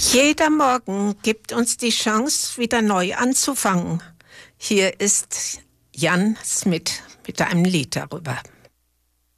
Jeder Morgen gibt uns die Chance, wieder neu anzufangen. Hier ist Jan Smit mit einem Lied darüber.